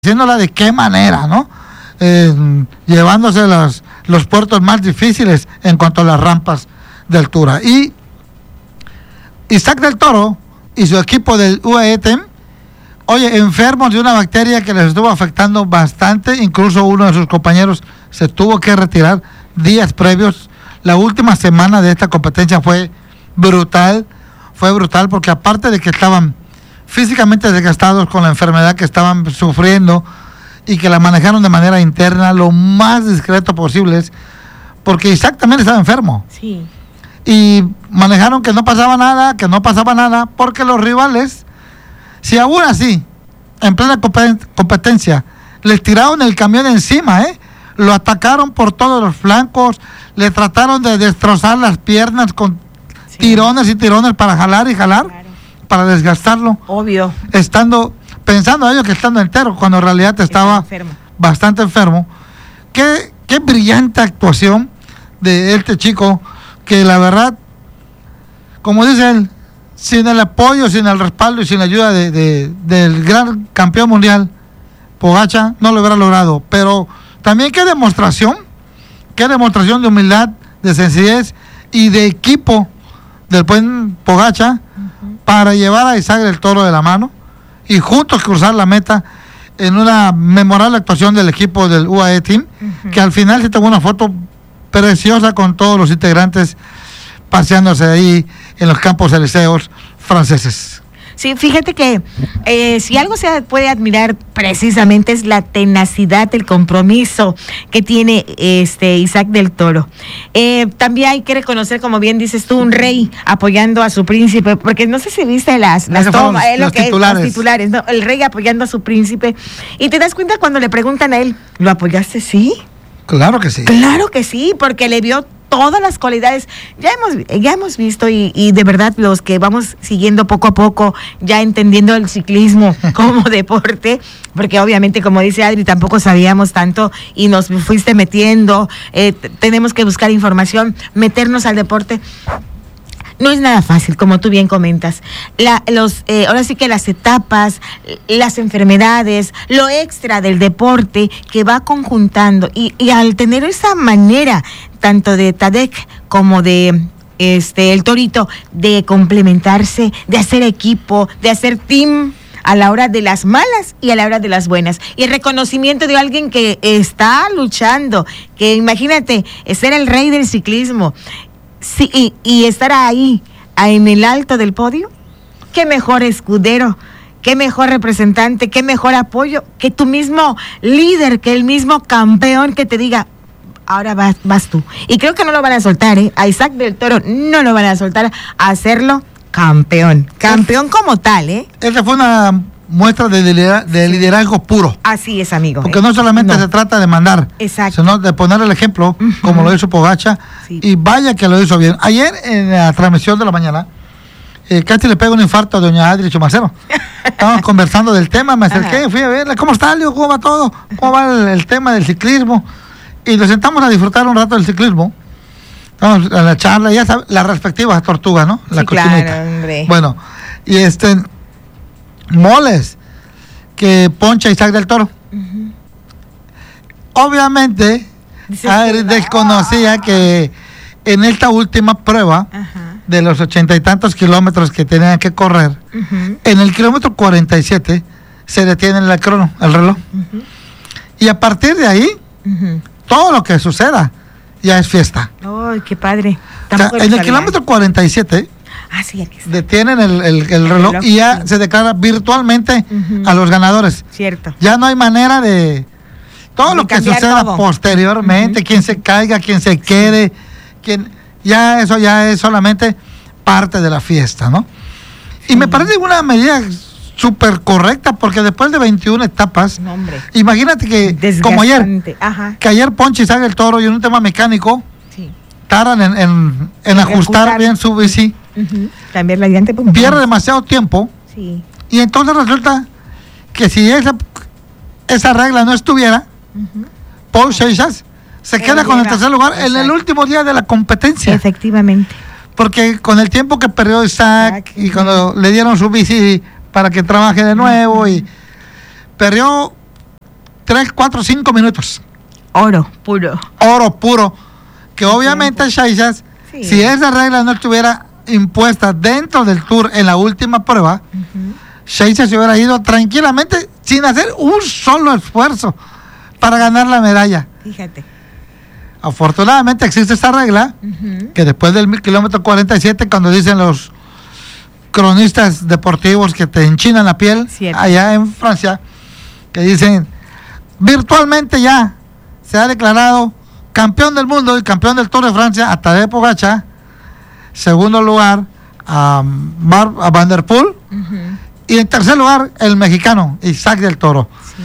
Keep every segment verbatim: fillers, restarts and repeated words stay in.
haciéndola de qué manera, ¿no? Eh, llevándose los, los puertos más difíciles en cuanto a las rampas de altura. Y Isaac del Toro y su equipo del U A E T E M, oye, enfermos de una bacteria que les estuvo afectando bastante, incluso uno de sus compañeros se tuvo que retirar días previos. La última semana de esta competencia fue brutal, fue brutal porque aparte de que estaban físicamente desgastados con la enfermedad que estaban sufriendo y que la manejaron de manera interna lo más discreto posible, porque Isaac también estaba enfermo. Sí. Y manejaron que no pasaba nada, que no pasaba nada, porque los rivales, si aún así, en plena competencia, les tiraron el camión encima, ¿eh? Lo atacaron por todos los flancos, le trataron de destrozar las piernas con sí. tirones y tirones para jalar y jalar. Claro. Para desgastarlo. Obvio. Estando, pensando ellos que estando entero, cuando en realidad estaba enfermo. bastante enfermo. Qué, qué brillante actuación de este chico, que la verdad, como dice él, sin el apoyo, sin el respaldo y sin la ayuda de, de, del gran campeón mundial, Pogačar, no lo hubiera logrado. Pero también qué demostración, qué demostración de humildad, de sencillez y de equipo del buen Pogačar, para llevar a Isaac del Toro de la mano y juntos cruzar la meta en una memorable actuación del equipo del U A E Team, uh-huh. que al final se tomó una foto preciosa con todos los integrantes paseándose ahí en los campos elíseos franceses. Sí, fíjate que eh, si algo se puede admirar precisamente es la tenacidad, el compromiso que tiene este Isaac del Toro. Eh, también hay que reconocer, como bien dices tú, un rey apoyando a su príncipe, porque no sé si viste las, las tomas, eh, lo que titulares, es, los titulares, ¿no? El rey apoyando a su príncipe. Y te das cuenta cuando le preguntan a él, ¿lo apoyaste? Sí. Claro que sí. Claro que sí, porque le vio todas las cualidades. Ya hemos, ya hemos visto y, y de verdad los que vamos siguiendo poco a poco, ya entendiendo el ciclismo como deporte, porque obviamente, como dice Adri, tampoco sabíamos tanto y nos fuiste metiendo, eh, t- tenemos que buscar información, meternos al deporte. No es nada fácil, como tú bien comentas. La, los, eh, ahora sí que las etapas, las enfermedades, lo extra del deporte que va conjuntando. Y, y al tener esa manera, tanto de Tadej como de este el Torito, de complementarse, de hacer equipo, de hacer team a la hora de las malas y a la hora de las buenas. Y el reconocimiento de alguien que está luchando, que imagínate, ser el rey del ciclismo. Sí, y, y estar ahí, en el alto del podio, qué mejor escudero, qué mejor representante, qué mejor apoyo, que tu mismo líder, que el mismo campeón que te diga, ahora vas, vas tú. Y creo que no lo van a soltar, ¿eh? A Isaac del Toro no lo van a soltar, a hacerlo campeón, campeón como tal, ¿eh? Esa fue una muestra de, lidera- de liderazgo puro. Así es, amigo. Porque eh. no solamente no. se trata de mandar, exacto, sino de poner el ejemplo, uh-huh. como lo hizo Pogačar, sí. Y vaya que lo hizo bien. Ayer en la transmisión de la mañana, eh, casi le pega un infarto a doña Adri Chumacero. Estábamos conversando del tema, me acerqué, fui a verla, ¿cómo está, Leo? ¿Cómo va todo? ¿Cómo va el, el tema del ciclismo? Y nos sentamos a disfrutar un rato del ciclismo. Estamos en la charla, ya sabes, las respectivas tortugas, ¿no? La sí, cochinita. Claro, hombre. Bueno, y este... moles que poncha Isaac del Toro. Uh-huh. Obviamente, Adri desconocía que en esta última prueba, uh-huh. de los ochenta y tantos kilómetros que tenían que correr, uh-huh. en el kilómetro cuarenta y siete se detiene el crono, el reloj. Uh-huh. Y a partir de ahí, uh-huh. todo lo que suceda ya es fiesta. ¡Ay, qué padre! O sea, en el kilómetro cuarenta y siete Ah, sí, aquí está. detienen el, el, el reloj y ya sí. se declara virtualmente uh-huh. a los ganadores. Cierto. Ya no hay manera de... Todo de lo que suceda todo. posteriormente, uh-huh. quien se caiga, quien se quede, quien ya eso ya es solamente parte de la fiesta, ¿no? Sí. Y me parece una medida súper correcta, porque después de veintiuna etapas, no, imagínate que, desgastante. Como ayer, Ajá. que ayer Ponche Isaac del Toro y en un tema mecánico, sí. tardan en, en, en ajustar, ajustar bien su bici. Uh-huh. También la llanta pierde demasiado tiempo, sí. y entonces resulta que si esa esa regla no estuviera, uh-huh. Paul Seixas se Pero queda llega. con el tercer lugar Exacto. en el último día de la competencia. Efectivamente. Porque con el tiempo que perdió Isaac, Isaac y uh-huh. cuando le dieron su bici para que trabaje de nuevo, uh-huh. y perdió tres, cuatro, cinco minutos. Oro puro. Oro puro. Que obviamente Shaiza, sí. si esa regla no estuviera impuesta dentro del Tour en la última prueba, uh-huh. Shaiza se hubiera ido tranquilamente sin hacer un solo esfuerzo para ganar la medalla. Fíjate. Afortunadamente existe esa regla, uh-huh. que después del kilómetro cuarenta y siete, cuando dicen los cronistas deportivos que te enchinan la piel, Cierto. allá en Francia, que dicen, virtualmente ya se ha declarado campeón del mundo y campeón del Tour de Francia a Tadej Pogačar, segundo lugar a Mark Van der Poel, uh-huh. y en tercer lugar el mexicano Isaac del Toro. Sí.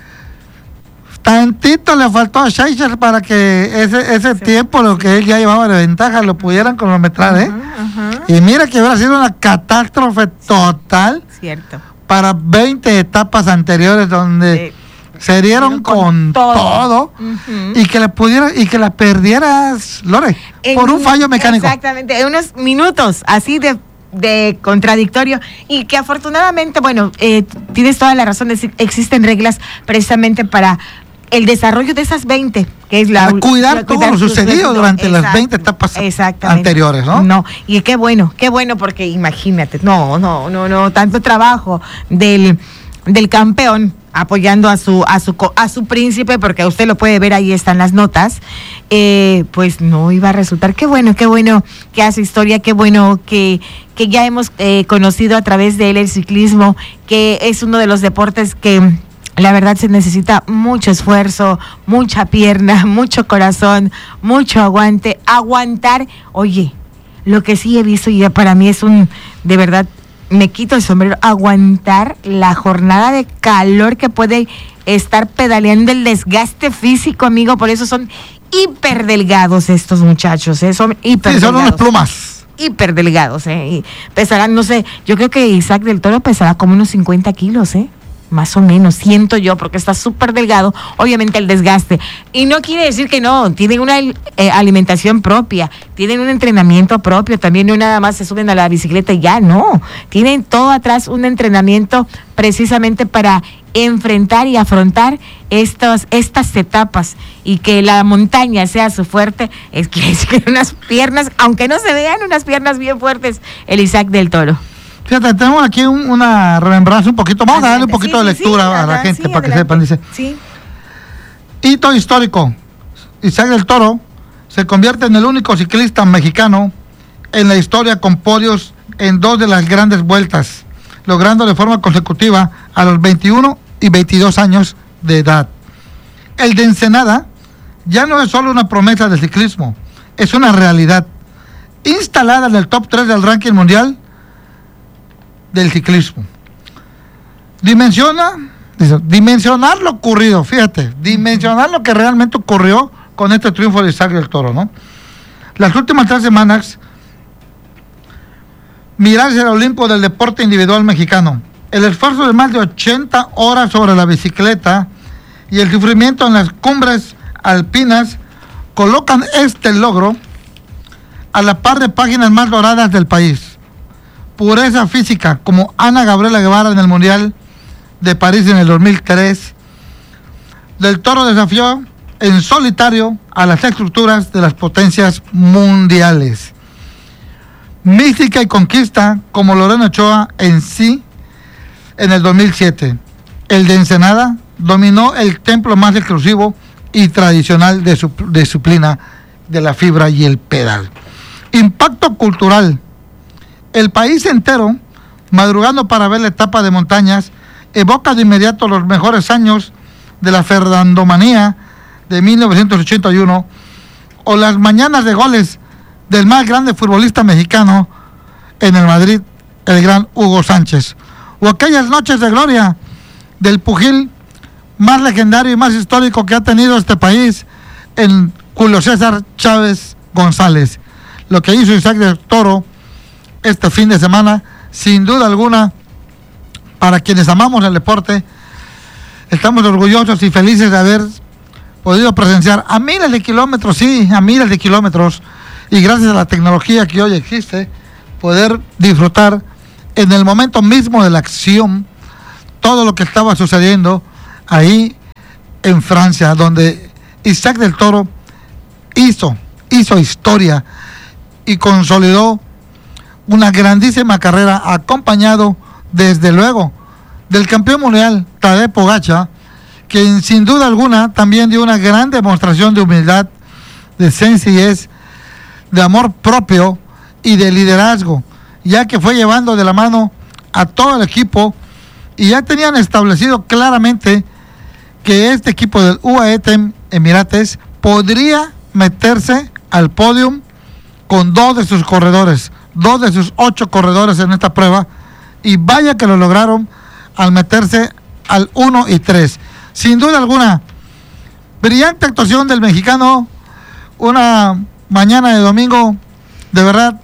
Tantito le faltó a Schleicher para que ese ese sí, tiempo, lo que él ya llevaba de ventaja, lo pudieran cronometrar, ¿eh? Uh-huh, uh-huh. Y mira que hubiera sido una catástrofe total. Cierto. Para veinte etapas anteriores donde sí. se dieron con, con todo, todo uh-huh. y que le pudiera y que la perdieras, Lore, en, por un fallo mecánico. Exactamente, en unos minutos así de de contradictorio, y que afortunadamente, bueno, eh, tienes toda la razón de decir, existen reglas precisamente para el desarrollo de esas veinte, que es la... Para cuidar la, todo cuidar lo sucedido durante exacto, las veinte etapas anteriores, ¿no? No, y qué bueno, qué bueno, porque imagínate, no, no, no, no, tanto trabajo del, del campeón apoyando a su a su a su príncipe, porque usted lo puede ver, ahí están las notas, eh, pues no iba a resultar. Qué bueno, qué bueno que hace historia, qué bueno que, que ya hemos eh, conocido a través de él el ciclismo, que es uno de los deportes que la verdad se necesita mucho esfuerzo, mucha pierna, mucho corazón, mucho aguante, aguantar. Oye, lo que sí he visto y para mí es un, de verdad, me quito el sombrero, aguantar la jornada de calor que puede estar pedaleando, el desgaste físico, amigo. Por eso son hiper delgados estos muchachos, ¿eh? Son hiper sí, delgados. son unas plumas. Hiper delgados, ¿eh? Y pesarán, no sé, yo creo que Isaac del Toro pesará como unos cincuenta kilos, ¿eh? Más o menos, siento yo, porque está súper delgado, obviamente el desgaste. Y no quiere decir que no, tienen una eh, alimentación propia, tienen un entrenamiento propio, también no nada más se suben a la bicicleta y ya, no. Tienen todo atrás un entrenamiento precisamente para enfrentar y afrontar estos, estas etapas, y que la montaña sea su fuerte, es que es que unas piernas, aunque no se vean, unas piernas bien fuertes, el Isaac del Toro. Fíjate, tenemos aquí un, una remembranza un poquito, vamos adelante, a darle un poquito sí, de lectura sí, sí, a la gente sí, para adelante. Que sepan, dice. Sí. Hito histórico. Isaac del Toro se convierte en el único ciclista mexicano en la historia con podios en dos de las grandes vueltas, logrando de forma consecutiva a los veintiuno y veintidós años de edad. El de Ensenada ya no es solo una promesa del ciclismo, es una realidad, instalada en el top tres del ranking mundial del ciclismo. Dimensiona, dice, dimensionar lo ocurrido, fíjate, dimensionar lo que realmente ocurrió con este triunfo de Isaac del Toro, ¿no? Las últimas tres semanas, mirarse el Olimpo del deporte individual mexicano, el esfuerzo de más de ochenta horas sobre la bicicleta y el sufrimiento en las cumbres alpinas colocan este logro a la par de páginas más doradas del país. Pureza física, como Ana Gabriela Guevara en el Mundial de París en el dos mil tres. Del Toro desafió en solitario a las estructuras de las potencias mundiales. Mística y conquista, como Lorena Ochoa en sí en el dos mil siete. El de Ensenada dominó el templo más exclusivo y tradicional de su de disciplina de la fibra y el pedal. Impacto cultural. El país entero, madrugando para ver la etapa de montañas, evoca de inmediato los mejores años de la Fernandomanía de mil novecientos ochenta y uno, o las mañanas de goles del más grande futbolista mexicano en el Madrid, el gran Hugo Sánchez, o aquellas noches de gloria del pugil más legendario y más histórico que ha tenido este país, en Julio César Chávez González. Lo que hizo Isaac del Toro este fin de semana, sin duda alguna, para quienes amamos el deporte, estamos orgullosos y felices de haber podido presenciar a miles de kilómetros, sí, a miles de kilómetros, y gracias a la tecnología que hoy existe, poder disfrutar en el momento mismo de la acción todo lo que estaba sucediendo ahí en Francia, donde Isaac del Toro hizo, hizo historia y consolidó una grandísima carrera, acompañado desde luego del campeón mundial Tadej Pogačar, quien sin duda alguna también dio una gran demostración de humildad, de sencillez, de amor propio y de liderazgo, ya que fue llevando de la mano a todo el equipo y ya tenían establecido claramente que este equipo del U A E Team Emirates podría meterse al podium con dos de sus corredores, dos de sus ocho corredores en esta prueba, y vaya que lo lograron al meterse al uno y tres. Sin duda alguna, brillante actuación del mexicano, una mañana de domingo, de verdad,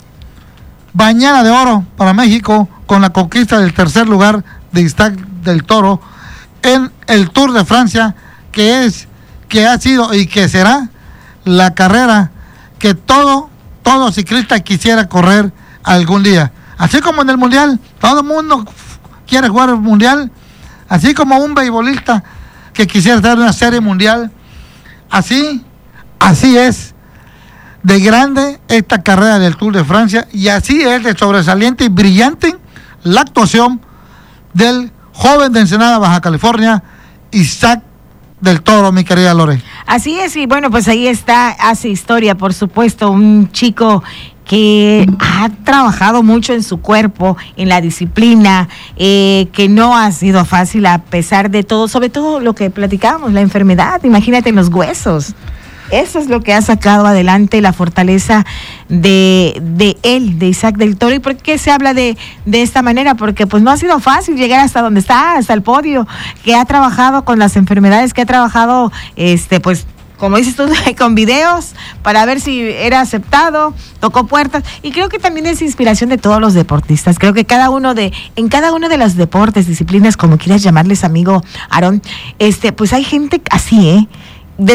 bañada de oro para México, con la conquista del tercer lugar de Isaac del Toro en el Tour de Francia, que es, que ha sido y que será la carrera que todo, todo ciclista quisiera correr algún día. Así como en el Mundial, todo el mundo quiere jugar el Mundial, así como un beisbolista que quisiera estar en una serie mundial, así, así es de grande esta carrera del Tour de Francia, y así es de sobresaliente y brillante la actuación del joven de Ensenada, Baja California, Isaac del Toro, mi querida Lore. Así es, y bueno, pues ahí está, hace historia, por supuesto, un chico que ha trabajado mucho en su cuerpo, en la disciplina, eh, que no ha sido fácil a pesar de todo, sobre todo lo que platicábamos, la enfermedad, imagínate en los huesos. Eso es lo que ha sacado adelante la fortaleza de, de él, de Isaac del Toro. ¿Y por qué se habla de, de esta manera? Porque pues no ha sido fácil llegar hasta donde está, hasta el podio, que ha trabajado con las enfermedades, que ha trabajado, este, pues, como dices tú, con videos para ver si era aceptado, tocó puertas, y creo que también es inspiración de todos los deportistas. Creo que cada uno de, en cada uno de los deportes, disciplinas, como quieras llamarles, amigo Aarón, este, pues hay gente así, ¿eh?